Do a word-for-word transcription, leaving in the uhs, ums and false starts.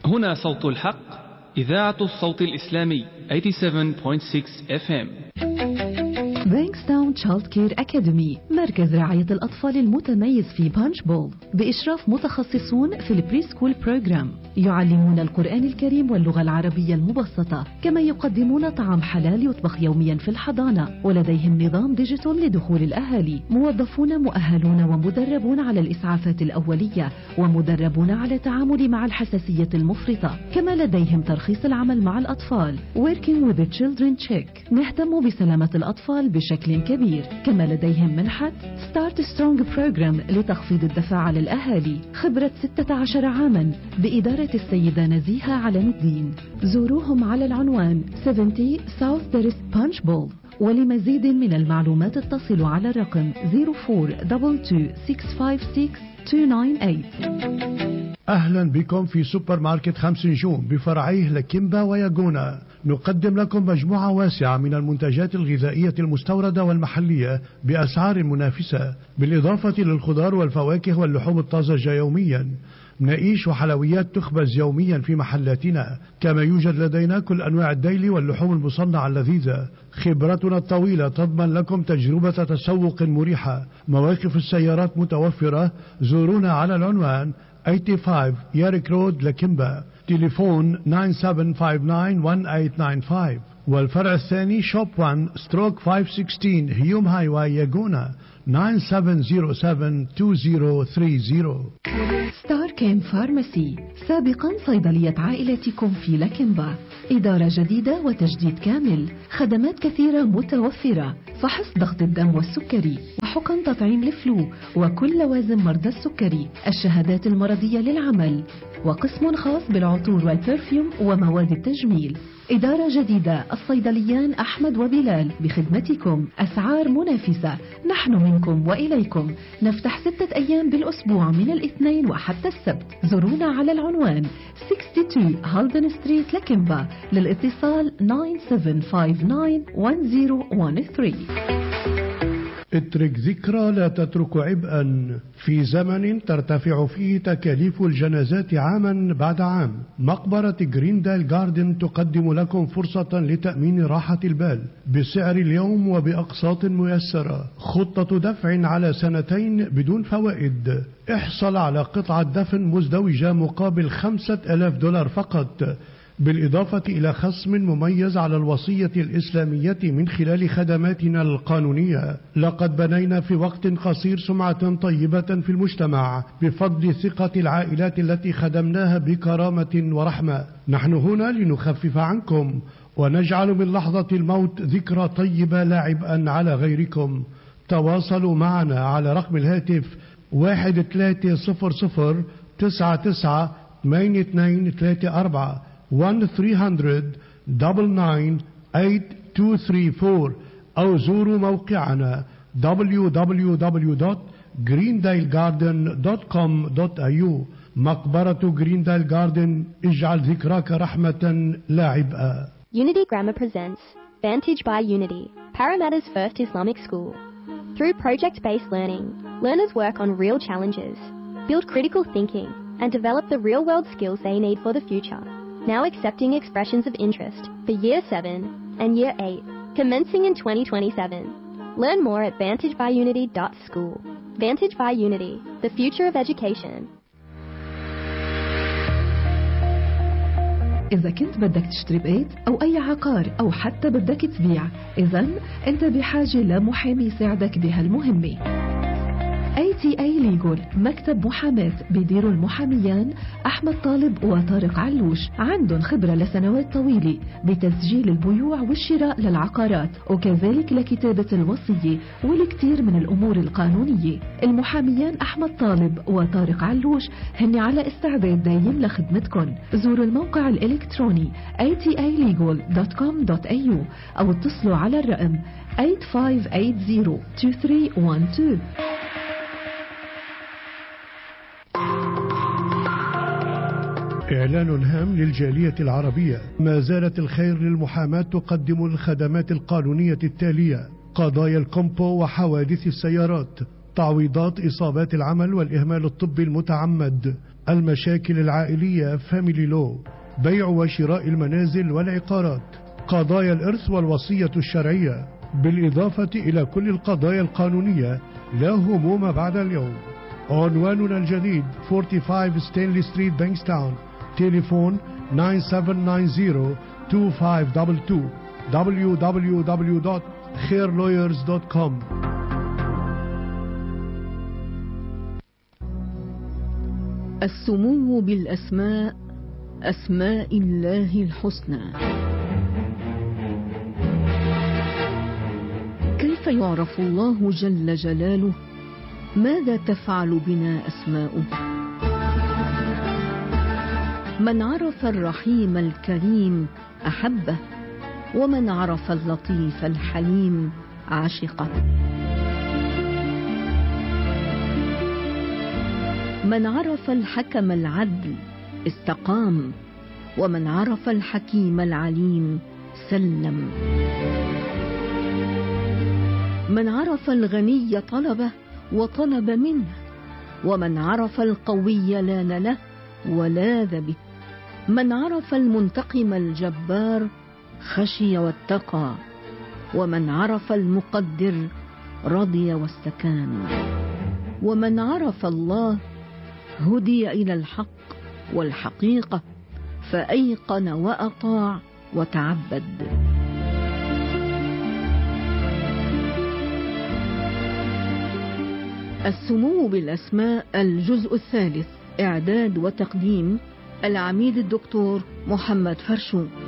هنا صوت الحق، إذاعة الصوت الإسلامي ثمانية وثمانين فاصلة ستة إف إم. بانكستاون تشايلد كير أكاديمي، مركز رعاية الأطفال المتميز في بانش بول بإشراف متخصصون في البري سكول بروجرام، يعلمون القرآن الكريم واللغة العربية المبسطة، كما يقدمون طعام حلال يطبخ يوميا في الحضانة، ولديهم نظام ديجيتال لدخول الأهالي، موظفون مؤهلون ومدربون على الإسعافات الأولية، ومدربون على التعامل مع الحساسية المفرطة، كما لديهم ترخيص العمل مع الأطفال Working with the Children Check. نهتم بسلامة الأطفال بشكل كبير، كما لديهم منحة Start Strong Program لتخفيض الدفع على الأهالي، خبرة ستة عشر عاما بإدارة السيدة نزيهة علم الدين. زوروهم على العنوان سبعين South Terrace Punch Bowl، ولمزيد من المعلومات اتصلوا على الرقم صفر أربعة اثنين ستة خمسة ستة اثنين تسعة ثمانية. أهلا بكم في سوبر ماركت خمس نجوم بفرعيه لكيمبا وياغونا. نقدم لكم مجموعة واسعة من المنتجات الغذائية المستوردة والمحلية بأسعار منافسة، بالإضافة للخضار والفواكه واللحوم الطازجة يوميا. نعيش وحلويات تخبز يوميا في محلاتنا، كما يوجد لدينا كل أنواع الديل واللحوم المصنعة اللذيذة. خبرتنا الطويلة تضمن لكم تجربة تسوق مريحة. مواقف السيارات متوفرة. زورونا على العنوان خمسة وثمانين ياريك رود لكيمبا، تليفون تسعة سبعة خمسة تسعة واحد ثمانية تسعة خمسة. والفرع الثاني شوب واحد ستروك خمسمية وستة عشر هيوم هاي واي ياغونا، تسعة سبعة صفر سبعة اثنين صفر ثلاثين. ستار كيم فارماسي، سابقا صيدلية عائلتكم في لكيمبا، إدارة جديدة وتجديد كامل، خدمات كثيرة متوفرة، فحص ضغط الدم والسكري، وحقن تطعيم لفلو وكل لوازم مرضى السكري، الشهادات المرضية للعمل، وقسم خاص بالعطور والبرفيوم ومواد التجميل. إدارة جديدة، الصيدليان أحمد وبلال بخدمتكم، أسعار منافسة، نحن منكم وإليكم. نفتح ستة أيام بالأسبوع من الاثنين وحتى السبت. زورونا على العنوان اثنين وستين هالدن ستريت لكيمبا، للاتصال تسعة سبعة خمسة تسعة واحد صفر واحد ثلاثة. اترك ذكرى لا تترك عبئا. في زمن ترتفع فيه تكاليف الجنازات عاما بعد عام، مقبرة جريندال جاردن تقدم لكم فرصة لتأمين راحة البال بسعر اليوم وبأقساط ميسرة. خطة دفع على سنتين بدون فوائد. احصل على قطعة دفن مزدوجة مقابل خمسة آلاف دولار فقط، بالإضافة إلى خصم مميز على الوصية الإسلامية من خلال خدماتنا القانونية. لقد بنينا في وقت قصير سمعة طيبة في المجتمع بفضل ثقة العائلات التي خدمناها بكرامة ورحمة. نحن هنا لنخفف عنكم ونجعل من لحظة الموت ذكرى طيبة لا عبئا على غيركم. تواصلوا معنا على رقم الهاتف واحد ثلاثة صفر صفر تسعة تسعة ثمانية اثنين ثلاثة أربعة واحد ثلاثمية تسعة تسعة ثمانية اثنين ثلاثة أربعة، أو زوروا موقعنا دبليو دبليو دبليو دوت جريندايل جاردن دوت كوم دوت إيه يو. مقبرة جريندايل جاردن، اجعل ذكراك رحمة لا عبئا. Unity Grammar presents Vantage by Unity, Parramatta's first Islamic school. Through project-based learning, learners work on real challenges, build critical thinking, and develop the real-world skills they need for the future. Now accepting expressions of interest for Year seven and Year eight, commencing in twenty twenty-seven. Learn more at vantage by unity dot school. Vantage by Unity, the future of education. إذا كنت بدك تشتري بيت أو أي عقار أو حتى بدك تبيع، إذن أنت بحاجة لمحامي يساعدك بهالمهمة. إيه تي إيه Legal، مكتب محاماة بيديروا المحاميان أحمد طالب وطارق علوش، عندهم خبرة لسنوات طويلة بتسجيل البيوع والشراء للعقارات، وكذلك لكتابة الوصية والكثير من الأمور القانونية. المحاميان أحمد طالب وطارق علوش هن على استعداد دايم لخدمتكم. زوروا الموقع الإلكتروني إيه تي إيه ليجل دوت كوم دوت إيه يو أو اتصلوا على الرقم ثمانية خمسة ثمانية صفر اثنين ثلاثة واحد اثنين. إعلان هام للجالية العربية. ما زالت الخير للمحاماة تقدم الخدمات القانونية التالية: قضايا الكومبو وحوادث السيارات، تعويضات إصابات العمل والإهمال الطبي المتعمد، المشاكل العائلية فاميلي لو، بيع وشراء المنازل والعقارات، قضايا الإرث والوصية الشرعية، بالإضافة إلى كل القضايا القانونية. لا هموم بعد اليوم. عنواننا الجديد خمسة وأربعين ستانلي ستريت بانكستاون. تليفون تسعة سبعة تسعة صفر اثنين خمسة اثنين اثنين. دبليو دبليو دبليو دوت خير لويرز دوت كوم. السمو بالأسماء، أسماء الله الحسنى. كيف يعرف الله جل جلاله؟ ماذا تفعل بنا أسماؤه؟ من عرف الرحيم الكريم أحبه، ومن عرف اللطيف الحليم عشقه. من عرف الحكم العدل استقام، ومن عرف الحكيم العليم سلم. من عرف الغني طلبه وطلب منه، ومن عرف القوي لان له ولاذ به. من عرف المنتقم الجبار خشي واتقى، ومن عرف المقدر رضي واستكان. ومن عرف الله هدي إلى الحق والحقيقة، فأيقن وأطاع وتعبد. السمو بالأسماء الجزء الثالث، إعداد وتقديم العميد الدكتور محمد فرشو.